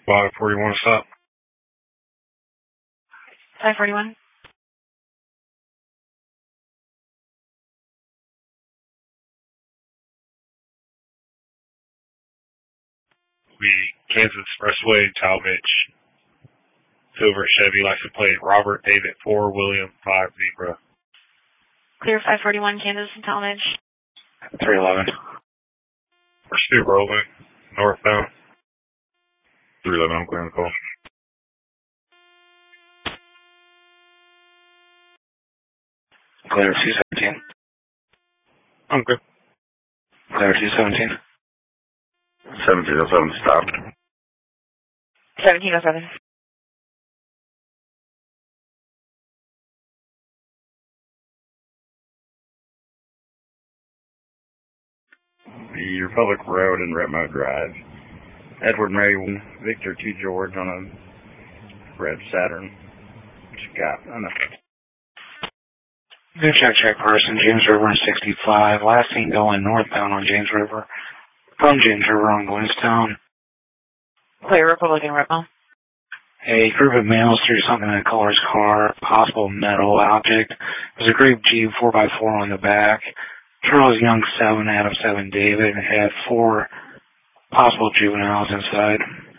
541 stop. 541. Kansas Expressway, Talmadge. Silver Chevy, license plate Robert David 4 William 5 Zebra. Clear 541, Kansas and Talmadge. 311. Pursuit rolling, northbound. 311, I'm clearing the call. Clear 217. I'm good. Clear 217. 1707, stop. 1707. The Republic Road and Retmo Drive. Edward Mary Victor 2 George on a red Saturn. Got enough. Good check person, James River and 65. Last seen going northbound on James River. From James River on Glenstown. Clear Republican Retmo. A group of males threw something in a caller's car, possible metal object. There's a Grape Jeep 4x4 on the back. Charles Young 7, Adam 7, David, had 4 possible juveniles inside.